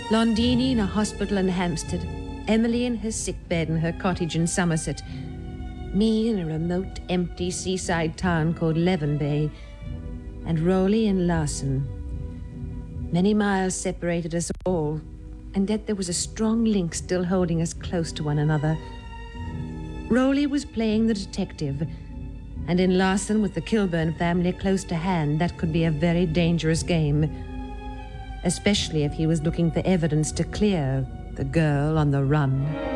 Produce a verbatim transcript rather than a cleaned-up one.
Londini in a hospital in Hampstead, Emily in her sickbed in her cottage in Somerset, me in a remote, empty seaside town called Leavenbay, and Rowley in Larson. Many miles separated us all, and yet there was a strong link still holding us close to one another. Rowley was playing the detective, and in Larson, with the Kilburn family close to hand, that could be a very dangerous game, especially if he was looking for evidence to clear the girl on the run.